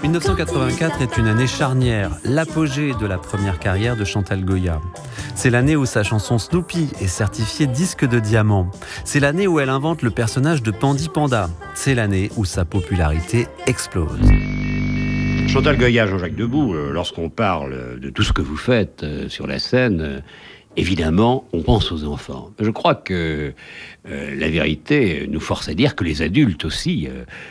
1984 est une année charnière, l'apogée de la première carrière de Chantal Goya. C'est l'année où sa chanson Snoopy est certifiée disque de diamant. C'est l'année où elle invente le personnage de Pandi Panda. C'est l'année où sa popularité explose. Chantal Goya, Jean-Jacques Debout, lorsqu'on parle de tout ce que vous faites sur la scène, évidemment, on pense aux enfants. Je crois que la vérité nous force à dire que les adultes aussi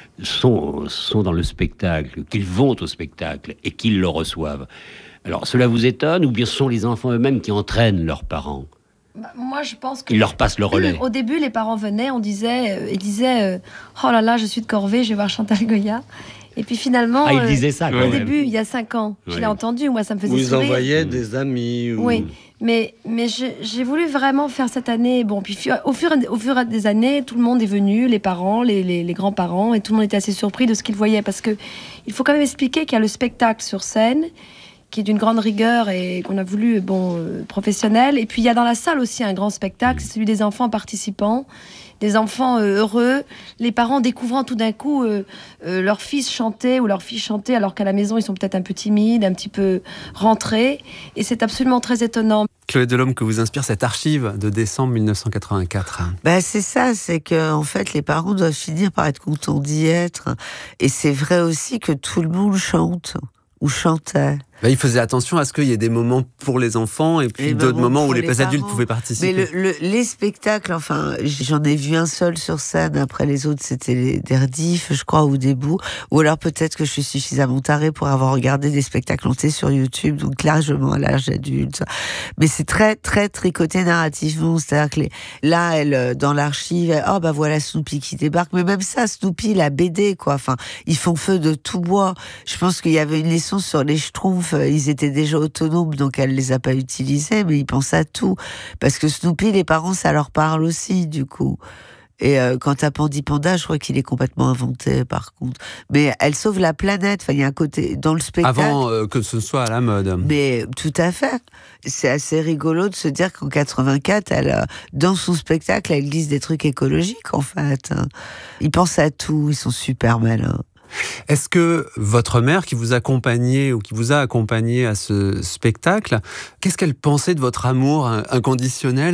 sont dans le spectacle, qu'ils vont au spectacle et qu'ils le reçoivent. Alors, cela vous étonne ou bien ce sont les enfants eux-mêmes qui entraînent leurs parents ? Moi, je pense que... Ils leur passent le relais. Au début, les parents venaient, ils disaient oh là là, je suis de corvée, je vais voir Chantal Goya. Et puis finalement... Ah, ils disaient ça, quand Au même. Début, il y a 5 ans, je l'ai entendu, moi, ça me faisait sourire. Vous envoyez des amis ou... Oui, mais j'ai voulu vraiment faire cette année. Bon, puis au fur des années, tout le monde est venu, les parents, les grands-parents, et tout le monde était assez surpris de ce qu'ils voyaient. Parce que il faut quand même expliquer qu'il y a le spectacle sur scène, qui est d'une grande rigueur et qu'on a voulu professionnel. Et puis il y a dans la salle aussi un grand spectacle, c'est celui des enfants participants, des enfants heureux, les parents découvrant tout d'un coup leur fils chanter ou leur fille chanter, alors qu'à la maison ils sont peut-être un peu timides, un petit peu rentrés, et c'est absolument très étonnant. Chloé Delhomme, que vous inspire cette archive de décembre 1984. C'est ça, c'est que en fait les parents doivent finir par être contents d'y être, et c'est vrai aussi que tout le monde chante ou chantait. Il faisait attention à ce qu'il y ait des moments pour les enfants et puis d'autres moments où les adultes pouvaient participer. Mais les spectacles, enfin, j'en ai vu un seul sur scène. Après les autres, c'était des rediffs, je crois, ou des bouts. Ou alors peut-être que je suis suffisamment tarée pour avoir regardé des spectacles entiers sur YouTube, donc largement à l'âge adulte. Mais c'est très, très tricoté narrativement. C'est-à-dire que là, elle, dans l'archive, voilà Snoopy qui débarque. Mais même ça, Snoopy, la BD, quoi. Enfin, ils font feu de tout bois. Je pense qu'il y avait une leçon sur les Schtroumpfs. Ils étaient déjà autonomes, donc elle les a pas utilisés, mais ils pensent à tout. Parce que Snoopy, les parents, ça leur parle aussi, du coup. Et quant à Pandi Panda, je crois qu'il est complètement inventé, par contre. Mais elle sauve la planète. Enfin, il y a un côté dans le spectacle. Avant que ce soit à la mode. Mais tout à fait. C'est assez rigolo de se dire qu'en 84, elle, dans son spectacle, elle glisse des trucs écologiques, en fait. Ils pensent à tout. Ils sont super malins. Est-ce que votre mère qui vous accompagnait ou qui vous a accompagné à ce spectacle, qu'est-ce qu'elle pensait de votre amour inconditionnel ?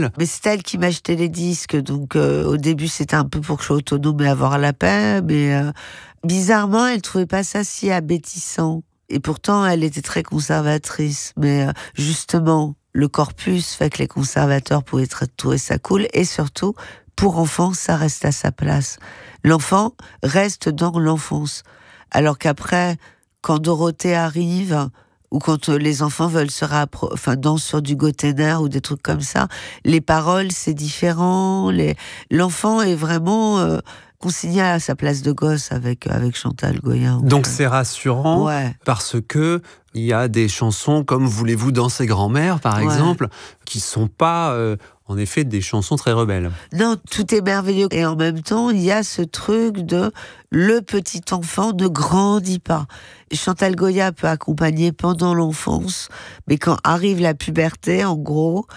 Mais c'est elle qui m'achetait les disques, donc au début c'était un peu pour que je sois autonome et avoir la paix, mais bizarrement elle trouvait pas ça si abétissant. Et pourtant elle était très conservatrice, mais justement le corpus fait que les conservateurs pouvaient trouver ça cool, et surtout pour enfants ça reste à sa place. L'enfant reste dans l'enfance. Alors qu'après, quand Dorothée arrive, ou quand les enfants veulent dansent sur du Gotenner ou des trucs comme ça, les paroles, c'est différent. L'enfant est vraiment consigné à sa place de gosse avec Chantal Goya. Donc c'est rassurant, parce que il y a des chansons comme Voulez-vous danser grand-mère, par exemple, qui sont pas... en effet, des chansons très rebelles. Non, tout est merveilleux. Et en même temps, il y a ce truc de le petit enfant ne grandit pas. Chantal Goya peut accompagner pendant l'enfance, mais quand arrive la puberté, en gros,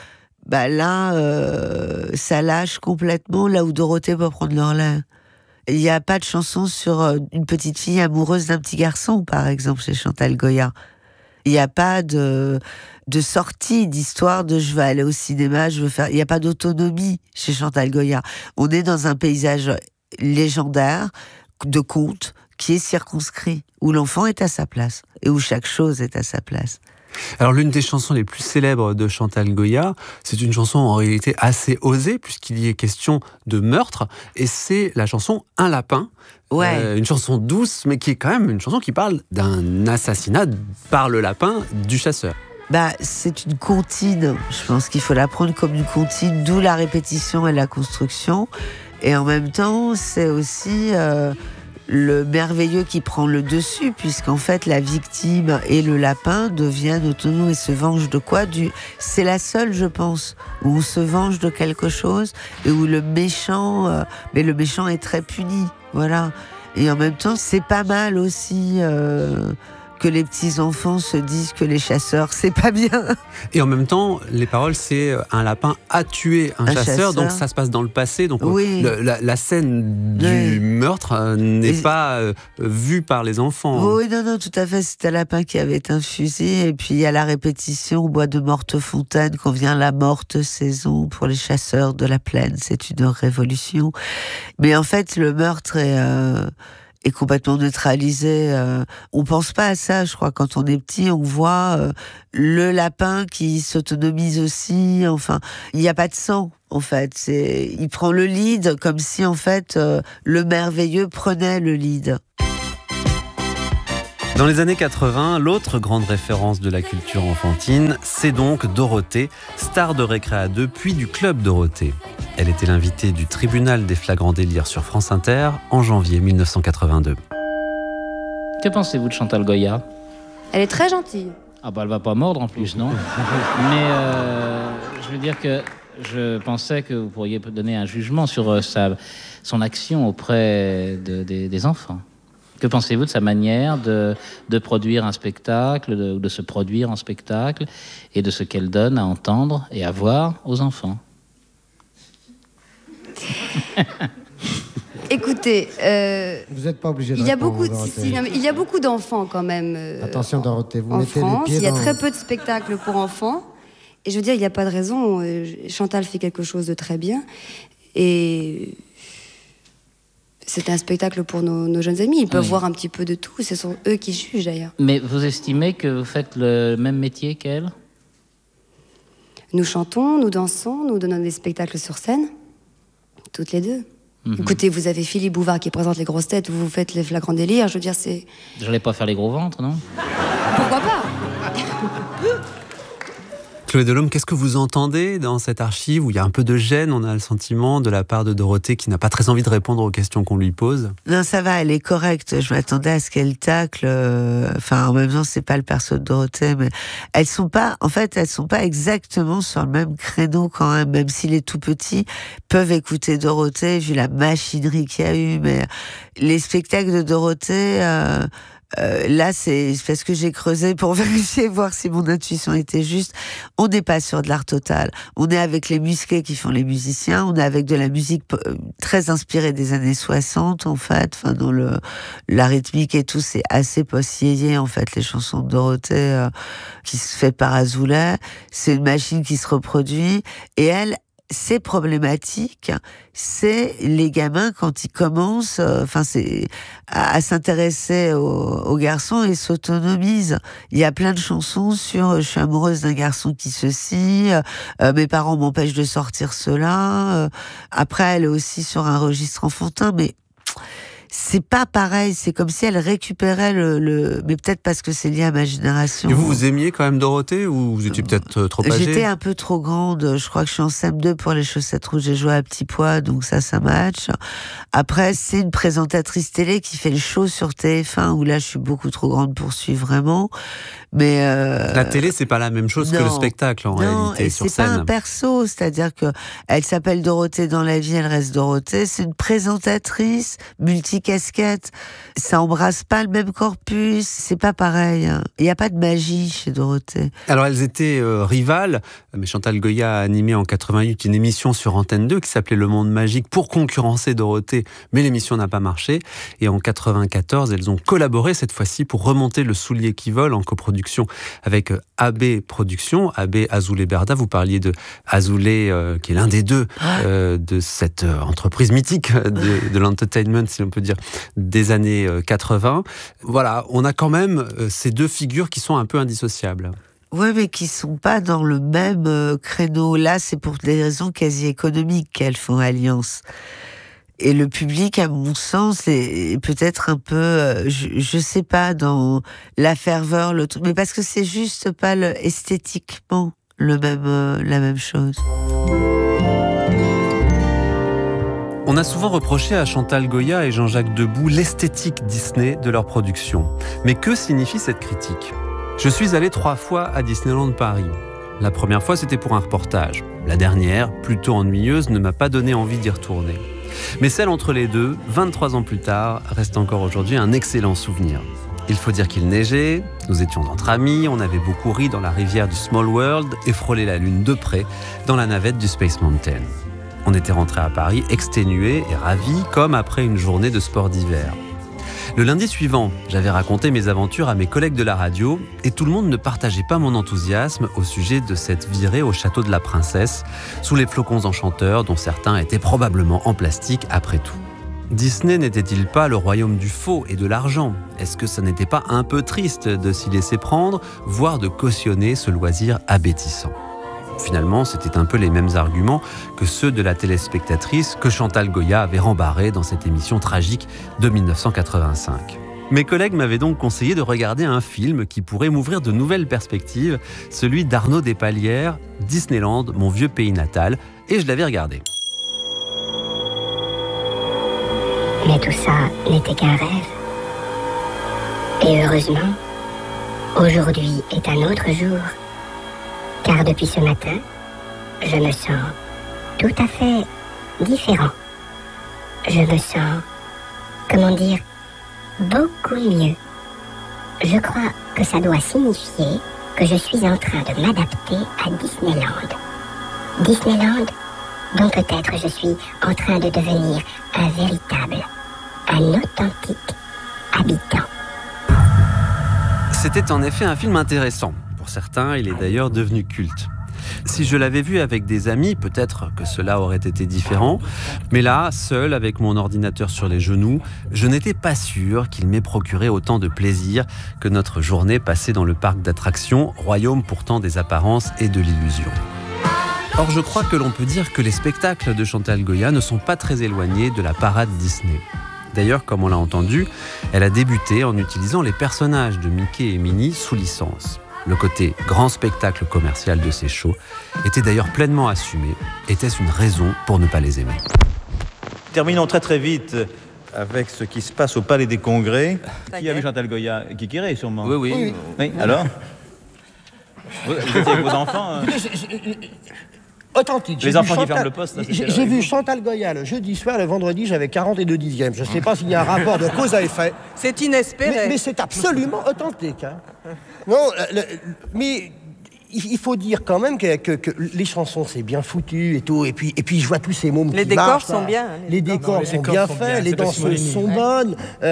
là, ça lâche complètement, là où Dorothée peut prendre le relais. Il n'y a pas de chanson sur une petite fille amoureuse d'un petit garçon, par exemple, chez Chantal Goya. Il n'y a pas de sortie, d'histoire de je vais aller au cinéma, je veux faire... Il n'y a pas d'autonomie chez Chantal Goya. On est dans un paysage légendaire de contes qui est circonscrit, où l'enfant est à sa place et où chaque chose est à sa place. Alors l'une des chansons les plus célèbres de Chantal Goya, c'est une chanson en réalité assez osée puisqu'il y est question de meurtre, et c'est la chanson Un lapin. Une chanson douce, mais qui est quand même une chanson qui parle d'un assassinat par le lapin du chasseur. C'est une comptine. Je pense qu'il faut la prendre comme une comptine, d'où la répétition et la construction. Et en même temps, c'est aussi le merveilleux qui prend le dessus, puisqu'en fait, la victime et le lapin deviennent autonomes et se vengent de quoi ? C'est la seule, je pense, où on se venge de quelque chose et où le méchant, mais le méchant est très puni. Voilà. Et en même temps, c'est pas mal aussi que les petits-enfants se disent que les chasseurs, c'est pas bien. Et en même temps, les paroles, c'est un lapin a tué un chasseur, donc ça se passe dans le passé. Donc la scène du meurtre n'est pas vue par les enfants. Oui, non, tout à fait. C'est un lapin qui avait un fusil. Et puis il y a la répétition au bois de Mortefontaine qu'on vient la morte saison pour les chasseurs de la plaine. C'est une révolution. Mais en fait, le meurtre est complètement neutralisé. On pense pas à ça, je crois. Quand on est petit, on voit le lapin qui s'autonomise aussi. Enfin, il n'y a pas de sang, en fait. Il prend le lead comme si, en fait, le merveilleux prenait le lead. Dans les années 80, l'autre grande référence de la culture enfantine, c'est donc Dorothée, star de Récréa 2, puis du Club Dorothée. Elle était l'invitée du tribunal des flagrants délires sur France Inter en janvier 1982. Que pensez-vous de Chantal Goya ? Elle est très gentille. Ah bah elle va pas mordre en plus, non ? Mais je veux dire que je pensais que vous pourriez donner un jugement sur son action auprès des enfants. Que pensez-vous de sa manière de produire un spectacle, de se produire en spectacle, et de ce qu'elle donne à entendre et à voir aux enfants ? Écoutez, vous n'êtes pas obligé de il y a répondre, beaucoup Dorothée. il y a beaucoup d'enfants quand même. Attention, Dorothée, vous en mettez France, les pieds il y a dans... très peu de spectacles pour enfants. Et je veux dire, il n'y a pas de raison. Chantal fait quelque chose de très bien. Et c'est un spectacle pour nos jeunes amis. Ils peuvent voir un petit peu de tout. Ce sont eux qui jugent, d'ailleurs. Mais vous estimez que vous faites le même métier qu'elle ? Nous chantons, nous dansons, nous donnons des spectacles sur scène. Toutes les deux. Écoutez, vous avez Philippe Bouvard qui présente les grosses têtes, vous faites les flagrants délires. Je veux dire, c'est... J'allais pas faire les gros ventres, non ? Pourquoi pas ? Chloé Delhomme, qu'est-ce que vous entendez dans cette archive où il y a un peu de gêne, on a le sentiment, de la part de Dorothée qui n'a pas très envie de répondre aux questions qu'on lui pose? Non, ça va, elle est correcte. Je m'attendais à ce qu'elle tacle. En même temps, c'est pas le perso de Dorothée, mais elles sont pas exactement sur le même créneau quand même si les tout petits peuvent écouter Dorothée, vu la machinerie qu'il y a eu. Mais les spectacles de Dorothée, là, c'est parce que j'ai creusé pour vérifier, voir si mon intuition était juste. On n'est pas sur de l'art total. On est avec les musclés qui font les musiciens. On est avec de la musique très inspirée des années 60, en fait. Enfin, dans la rythmique et tout, c'est assez post-yéyé, en fait, les chansons de Dorothée, qui se fait par Azoulay. C'est une machine qui se reproduit. Et elle, c'est problématique, c'est les gamins quand ils commencent, à s'intéresser aux garçons et s'autonomisent. Il y a plein de chansons sur je suis amoureuse d'un garçon qui ceci, mes parents m'empêchent de sortir cela. Après, elle est aussi sur un registre enfantin, mais c'est pas pareil, c'est comme si elle récupérait mais peut-être parce que c'est lié à ma génération. Et vous aimiez quand même Dorothée ou vous étiez peut-être trop âgée? J'étais un peu trop grande, je crois que je suis en CM2 pour les chaussettes rouges, j'ai joué à Petit Pois, donc ça match. Après, c'est une présentatrice télé qui fait le show sur TF1, où là je suis beaucoup trop grande pour suivre vraiment. Mais la télé, c'est pas la même chose que le spectacle en réalité sur scène. C'est pas un perso, c'est-à-dire que elle s'appelle Dorothée dans la vie, elle reste Dorothée. C'est une présentatrice multicasquette. Ça embrasse pas le même corpus, c'est pas pareil. Il y a pas de magie chez Dorothée. Alors elles étaient rivales, mais Chantal Goya a animé en 88 une émission sur Antenne 2 qui s'appelait Le Monde Magique pour concurrencer Dorothée, mais l'émission n'a pas marché. Et en 94, elles ont collaboré cette fois-ci pour remonter Le Soulier qui vole en coproduction avec AB Productions, AB Azoulay Berda. Vous parliez de Azoulay, qui est l'un des deux de cette entreprise mythique de l'entertainment, si l'on peut dire, des années 80. Voilà, on a quand même ces deux figures qui sont un peu indissociables. Ouais, mais qui sont pas dans le même créneau. Là, c'est pour des raisons quasi économiques qu'elles font alliance. Et le public, à mon sens, est peut-être un peu, je sais pas, dans la ferveur, le truc, mais parce que c'est juste pas esthétiquement la même chose. On a souvent reproché à Chantal Goya et Jean-Jacques Debout l'esthétique Disney de leur production. Mais que signifie cette critique ? Je suis allé 3 fois à Disneyland Paris. La première fois, c'était pour un reportage. La dernière, plutôt ennuyeuse, ne m'a pas donné envie d'y retourner. Mais celle entre les deux, 23 ans plus tard, reste encore aujourd'hui un excellent souvenir. Il faut dire qu'il neigeait, nous étions entre amis, on avait beaucoup ri dans la rivière du Small World et frôlé la lune de près dans la navette du Space Mountain. On était rentrés à Paris exténués et ravis comme après une journée de sport d'hiver. Le lundi suivant, j'avais raconté mes aventures à mes collègues de la radio et tout le monde ne partageait pas mon enthousiasme au sujet de cette virée au château de la Princesse, sous les flocons enchanteurs dont certains étaient probablement en plastique après tout. Disney n'était-il pas le royaume du faux et de l'argent ? Est-ce que ça n'était pas un peu triste de s'y laisser prendre, voire de cautionner ce loisir abêtissant ? Finalement, c'était un peu les mêmes arguments que ceux de la téléspectatrice que Chantal Goya avait rembarré dans cette émission tragique de 1985. Mes collègues m'avaient donc conseillé de regarder un film qui pourrait m'ouvrir de nouvelles perspectives, celui d'Arnaud Despalières, Disneyland, mon vieux pays natal, et je l'avais regardé. Mais tout ça n'était qu'un rêve. Et heureusement, aujourd'hui est un autre jour. Car depuis ce matin, je me sens tout à fait différent. Je me sens, beaucoup mieux. Je crois que ça doit signifier que je suis en train de m'adapter à Disneyland. Disneyland, dont peut-être je suis en train de devenir un authentique habitant. C'était en effet un film intéressant. Pour certains, il est d'ailleurs devenu culte. Si je l'avais vu avec des amis, peut-être que cela aurait été différent. Mais là, seul, avec mon ordinateur sur les genoux, je n'étais pas sûr qu'il m'ait procuré autant de plaisir que notre journée passée dans le parc d'attractions, royaume pourtant des apparences et de l'illusion. Or, je crois que l'on peut dire que les spectacles de Chantal Goya ne sont pas très éloignés de la parade Disney. D'ailleurs, comme on l'a entendu, elle a débuté en utilisant les personnages de Mickey et Minnie sous licence. Le côté grand spectacle commercial de ces shows était d'ailleurs pleinement assumé. Était-ce une raison pour ne pas les aimer ? Terminons très très vite avec ce qui se passe au Palais des Congrès. Qui a vu Chantal Goya ? Kikiré, sûrement. Oui. Alors ? Vous étiez avec vos enfants Authentique. Les enfants qui ferment le poste. J'ai vu Chantal Goya le jeudi soir, le vendredi, j'avais 42 dixièmes. Je ne sais pas s'il y a un rapport de cause à effet. C'est inespéré. Mais c'est absolument authentique. Hein. Non, mais il faut dire quand même que les chansons, c'est bien foutu et tout. Et puis je vois tous ces mômes qui marchent. Les décors sont bien. Les décors sont bien faits, les danseuses sont bonnes.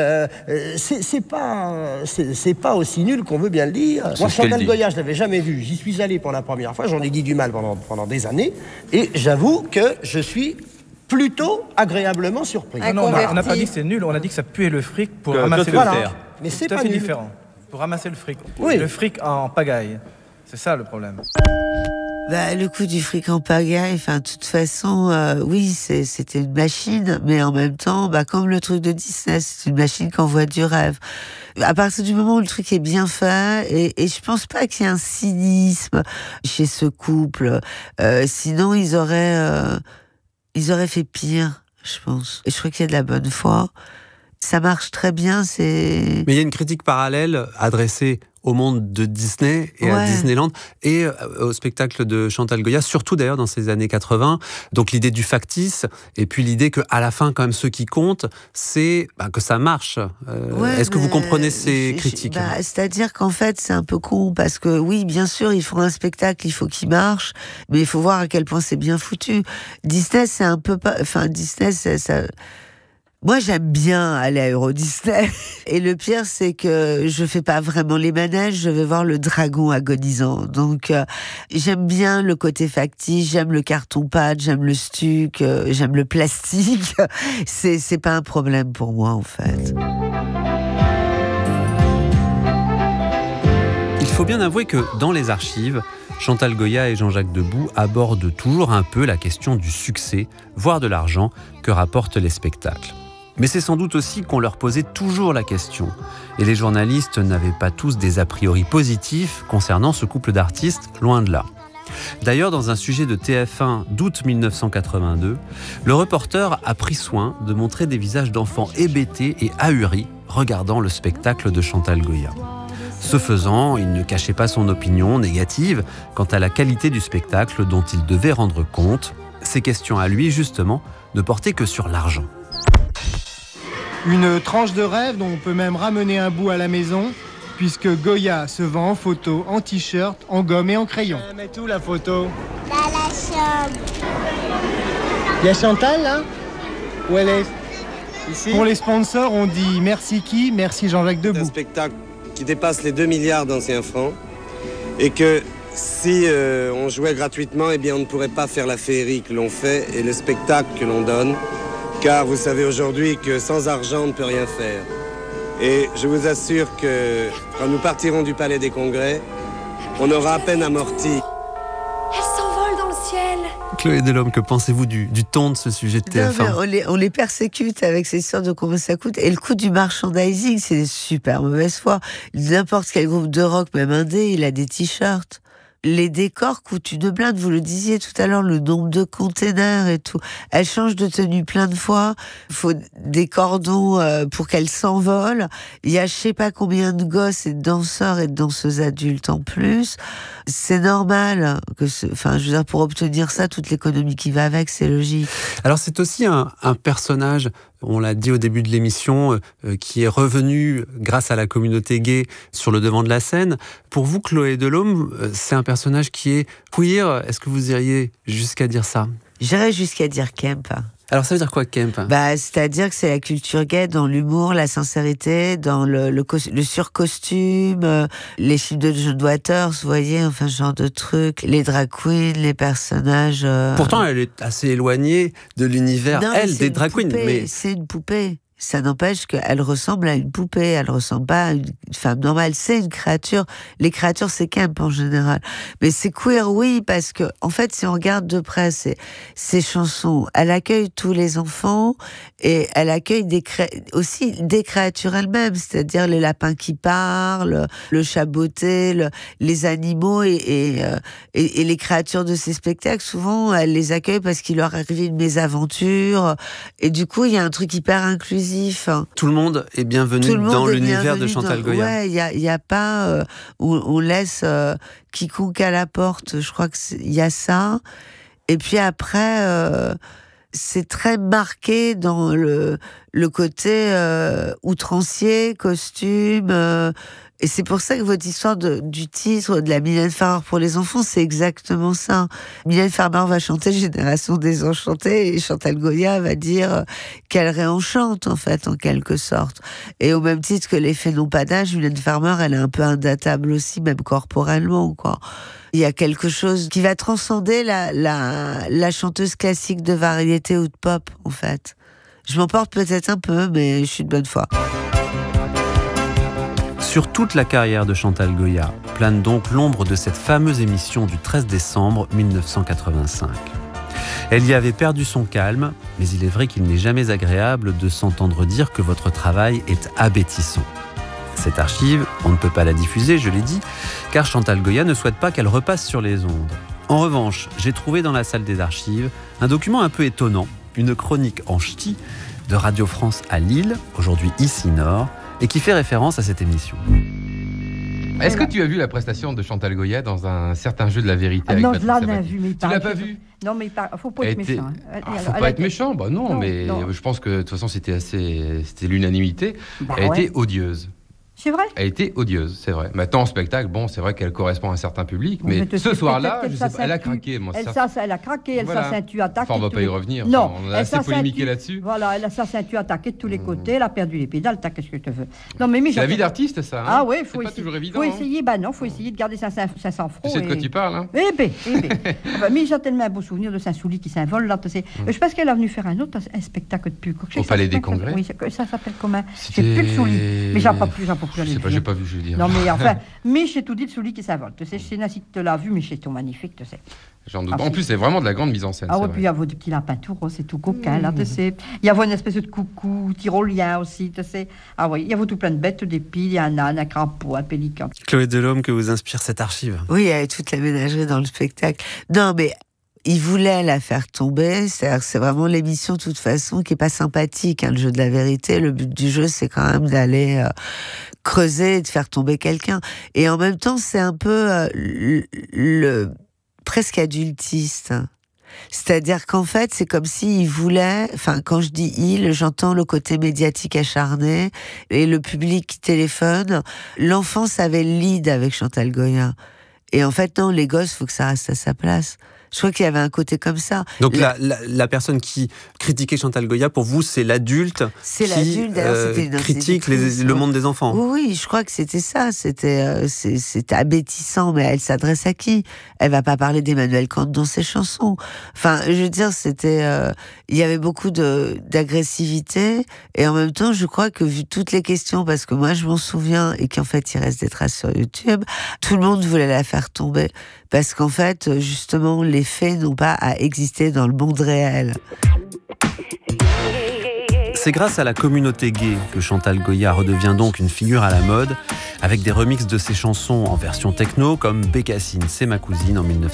C'est pas aussi nul qu'on veut bien le dire. Moi, Chantal Goya, je l'avais jamais vu. J'y suis allé pour la première fois. J'en ai dit du mal pendant des années. Et j'avoue que je suis plutôt agréablement surpris. Non, on n'a pas dit que c'est nul. On a dit que ça puait le fric pour ramasser le fric. Mais c'est tout à pas fait nul. différent. Pour ramasser le fric. Oui. Le fric en pagaille. C'est ça le problème. Le coup du fric en pagaille, de toute façon, oui, c'était une machine, mais en même temps, comme le truc de Disney, c'est une machine qui envoie du rêve. À partir du moment où le truc est bien fait, et je pense pas qu'il y ait un cynisme chez ce couple, sinon ils auraient fait pire, je pense. Et je crois qu'il y a de la bonne foi. Ça marche très bien, Mais il y a une critique parallèle adressée au monde de Disney et à Disneyland et au spectacle de Chantal Goya, surtout d'ailleurs dans ces années 80. Donc l'idée du factice et puis l'idée qu'à la fin, quand même, ce qui compte, c'est que ça marche. Est-ce que vous comprenez ces critiques ? C'est-à-dire qu'en fait, c'est un peu con parce que oui, bien sûr, ils font un spectacle, il faut qu'il marche, mais il faut voir à quel point c'est bien foutu. Disney, c'est un peu pas... Disney, ça... Moi, j'aime bien aller à Euro Disney. Et le pire, c'est que je fais pas vraiment les manèges, je vais voir le dragon agonisant. Donc, j'aime bien le côté factice, j'aime le carton-pâte, j'aime le stuc, j'aime le plastique. C'est pas un problème pour moi, en fait. Il faut bien avouer que dans les archives, Chantal Goya et Jean-Jacques Debout abordent toujours un peu la question du succès, voire de l'argent, que rapportent les spectacles. Mais c'est sans doute aussi qu'on leur posait toujours la question. Et les journalistes n'avaient pas tous des a priori positifs concernant ce couple d'artistes, loin de là. D'ailleurs, dans un sujet de TF1 d'août 1982, le reporter a pris soin de montrer des visages d'enfants hébétés et ahuris regardant le spectacle de Chantal Goya. Ce faisant, il ne cachait pas son opinion négative quant à la qualité du spectacle dont il devait rendre compte. Ses questions à lui, justement, ne portaient que sur l'argent. Une tranche de rêve dont on peut même ramener un bout à la maison, puisque Goya se vend en photo, en t-shirt, en gomme et en crayon. Mais où la photo? Dans la chambre. Il y a Chantal là? Où elle est? Ici? Pour les sponsors, on dit merci qui? Merci Jean-Jacques Debout. C'est un spectacle qui dépasse les 2 milliards d'anciens francs et que si on jouait gratuitement, eh bien on ne pourrait pas faire la féerie que l'on fait et le spectacle que l'on donne, car vous savez aujourd'hui que sans argent on ne peut rien faire. Et je vous assure que quand nous partirons du Palais des Congrès, on aura à peine amorti. Elle s'envole dans le ciel. Chloé Delhomme, que pensez-vous du ton de ce sujet de TF1 ? On les persécute avec ces histoires de combien ça coûte. Et le coût du merchandising, c'est des super mauvaises foi. N'importe quel groupe de rock, même indé, il a des t-shirts. Les décors coûtent une blinde, vous le disiez tout à l'heure, le nombre de containers et tout. Elle change de tenue plein de fois. Il faut des cordons pour qu'elle s'envole. Il y a je sais pas combien de gosses et de danseurs et de danseuses adultes en plus. C'est normal que, je veux dire, pour obtenir ça, toute l'économie qui va avec, c'est logique. Alors c'est aussi un personnage, on l'a dit au début de l'émission, qui est revenu grâce à la communauté gay sur le devant de la scène. Pour vous, Chloé Delhomme, c'est un personnage qui est queer. Est-ce que vous iriez jusqu'à dire ça ? J'irais jusqu'à dire Kemp. Alors ça veut dire quoi, Kemp ? C'est-à-dire que c'est la culture gay dans l'humour, la sincérité, dans le surcostume, les films de John Waters, vous voyez, enfin ce genre de trucs, les drag queens, les personnages... Pourtant, elle est assez éloignée de l'univers, des drag queens. Mais c'est une poupée. Ça n'empêche qu'elle ressemble à une poupée, elle ressemble pas à une femme normale, c'est une créature. Les créatures, c'est Kemp en général. Mais c'est queer, oui, parce que, en fait, si on regarde de près ces chansons, elle accueille tous les enfants et elle accueille aussi des créatures elles-mêmes, c'est-à-dire les lapins qui parlent, le chat botté, les animaux et les créatures de ces spectacles, souvent, elle les accueille parce qu'il leur arrive une mésaventure. Et du coup, il y a un truc hyper inclusif. Tout le monde est bienvenu dans l'univers de Chantal Goya. Ouais, il y a pas on laisse quiconque à la porte. Je crois que il y a ça. Et puis après, c'est très marqué dans le côté outrancier, costume. Et c'est pour ça que votre histoire du titre de la Mylène Farmer pour les enfants, c'est exactement ça. Mylène Farmer va chanter Génération désenchantée et Chantal Goya va dire qu'elle réenchante, en fait, en quelque sorte. Et au même titre que l'effet n'ont pas d'âge, Mylène Farmer, elle est un peu indatable aussi, même corporellement, quoi. Il y a quelque chose qui va transcender la chanteuse classique de variété ou de pop, en fait. Je m'emporte peut-être un peu, mais je suis de bonne foi. Sur toute la carrière de Chantal Goya, plane donc l'ombre de cette fameuse émission du 13 décembre 1985. Elle y avait perdu son calme, mais il est vrai qu'il n'est jamais agréable de s'entendre dire que votre travail est abétissant. Cette archive, on ne peut pas la diffuser, je l'ai dit, car Chantal Goya ne souhaite pas qu'elle repasse sur les ondes. En revanche, j'ai trouvé dans la salle des archives un document un peu étonnant, une chronique en ch'ti de Radio France à Lille, aujourd'hui ici Nord, et qui fait référence à cette émission. Est-ce que tu as vu la prestation de Chantal Goya dans un certain jeu de la vérité avec non, Patrick je l'en ai Sabatier? vu, mais tu l'as pas vu? Non, mais faut pas être méchant. Faut pas être méchant, bah non, mais je pense que de toute façon c'était l'unanimité. Elle a été odieuse. C'est vrai. Elle était odieuse, c'est vrai. Maintenant, en spectacle, bon, c'est vrai qu'elle correspond à un certain public, mais ce soir-là, elle a craqué. Moi, elle a craqué, elle sa ceinture attaquée. Enfin, on va pas y revenir. Non, on a assez polémiqué là-dessus. Voilà, elle a sa ceinture attaquée de tous les côtés, elle a perdu les pédales, qu'est-ce que tu veux. Non, mais c'est la vie d'artiste, ça. Ah oui, faut essayer. Pas toujours évident. Faut essayer, faut essayer de garder sa sang-froid. Tu sais de quoi tu parles, hein? Mais j'ai tellement un beau souvenir de Saint-Souli qui s'envole, là, tu sais. Je pense qu'elle est venue faire un spectacle de pub. Au Palais des Congrès. Oui, ça s'appelle comment? J'ai plus le souvenir. Mais j'en peux plus aller. Je sais pas, j'ai pas vu. Je veux dire. Non, mais enfin, mais j'ai tout dit de celui qui s'avole. Tu sais, je sais pas si tu l'as vu, mais c'est tout magnifique, tu sais. J'en doute. En plus, c'est vraiment de la grande mise en scène. Ah oui, puis il y a votre petit lapin tout rose, c'est tout coquin, là, tu sais. Il y a une espèce de coucou tyrolien aussi, tu sais. Ah oui, il y a tout plein de bêtes, des piles, il y a un âne, un crapaud, un pélican. Chloé Delhomme, que vous inspire cette archive? Oui, il y avait toute la ménagerie dans le spectacle. Non, mais il voulait la faire tomber, c'est-à-dire que c'est vraiment l'émission de toute façon qui est pas sympathique, hein, le jeu de la vérité. Le but du jeu, c'est quand même d'aller creuser et de faire tomber quelqu'un. Et en même temps, c'est un peu le presque adultiste. C'est-à-dire qu'en fait, c'est comme s'il voulait, enfin, quand je dis il, j'entends le côté médiatique acharné et le public qui téléphone. L'enfance avait le lead avec Chantal Goya. Et en fait, non, les gosses, faut que ça reste à sa place. Je crois qu'il y avait un côté comme ça. Donc la personne qui critiquait Chantal Goya, pour vous, c'est l'adulte qui critique le monde des enfants. Oui, je crois que c'était ça. C'était abétissant, mais elle s'adresse à qui? Elle va pas parler d'Emmanuel Kant dans ses chansons. Enfin, je veux dire, il y avait beaucoup d'agressivité, et en même temps, je crois que vu toutes les questions, parce que moi, je m'en souviens, et qu'en fait, il reste des traces sur YouTube, tout le monde voulait la faire tomber. Parce qu'en fait, justement, les faits n'ont pas à exister dans le monde réel. C'est grâce à la communauté gay que Chantal Goya redevient donc une figure à la mode, avec des remixes de ses chansons en version techno, comme Bécassine, c'est ma cousine en 1900.